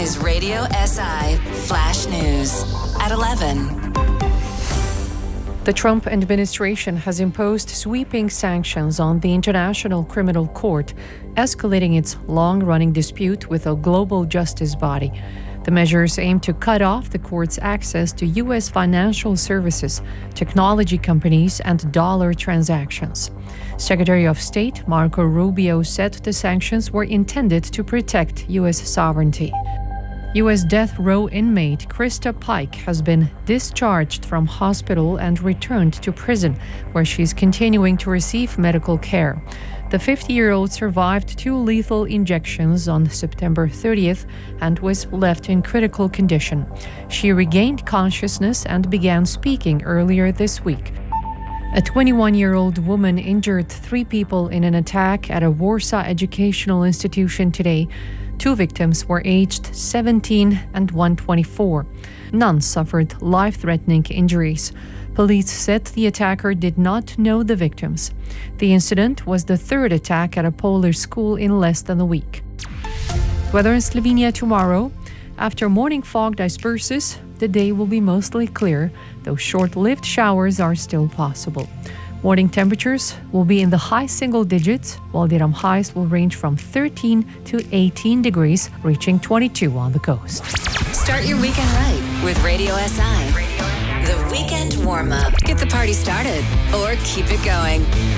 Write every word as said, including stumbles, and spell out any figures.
is Radio S I Flash News at eleven. The Trump administration has imposed sweeping sanctions on the International Criminal Court, escalating its long-running dispute with a global justice body. The measures aim to cut off the court's access to U S financial services, technology companies, and dollar transactions. Secretary of State Marco Rubio said the sanctions were intended to protect U S sovereignty. U S death row inmate Krista Pike has been discharged from hospital and returned to prison, where she's continuing to receive medical care. The fifty-year-old survived two lethal injections on September thirtieth and was left in critical condition. She regained consciousness and began speaking earlier this week. A twenty-one-year-old woman injured three people in an attack at a Warsaw educational institution today. Two victims were aged seventeen and one twenty-four. None suffered life-threatening injuries. Police said the attacker did not know the victims. The incident was the third attack at a Polish school in less than a week. Weather in Slovenia tomorrow. After morning fog disperses, the day will be mostly clear, though short-lived showers are still possible. Morning temperatures will be in the high single digits, while the highs will range from thirteen to eighteen degrees, reaching twenty-two on the coast. Start your weekend right with Radio S I. The weekend warm-up. Get the party started or keep it going.